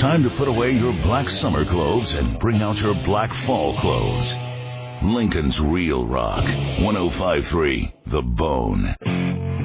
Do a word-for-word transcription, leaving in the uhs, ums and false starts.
time to put away your black summer clothes and bring out your black fall clothes. Lincoln's Real Rock, one oh five point three The Bone.